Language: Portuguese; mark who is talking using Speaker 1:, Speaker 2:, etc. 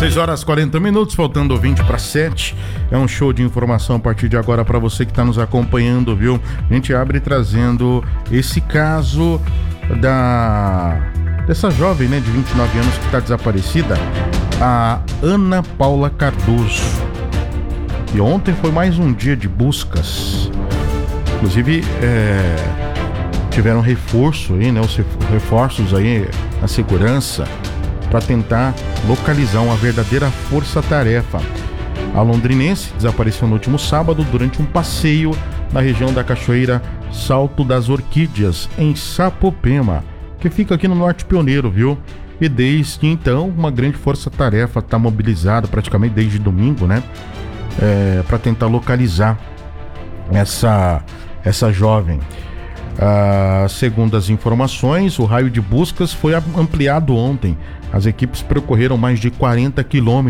Speaker 1: 6h40, faltando 20:07. É um show de informação a partir de agora para você que está nos acompanhando, viu? A gente abre trazendo esse caso dessa jovem, né, de 29 anos que está desaparecida, a Ana Paula Cardoso. E ontem foi mais um dia de buscas. Inclusive, tiveram reforço aí, né? Os reforços aí na segurança para tentar localizar uma verdadeira força-tarefa. A londrinense desapareceu no último sábado durante um passeio na região da Cachoeira Salto das Orquídeas, em Sapopema, que fica aqui no Norte Pioneiro, viu? E desde então, uma grande força-tarefa está mobilizada praticamente desde domingo, né? Para tentar localizar essa jovem. Segundo as informações, o raio de buscas foi ampliado ontem. As equipes percorreram mais de 40 quilômetros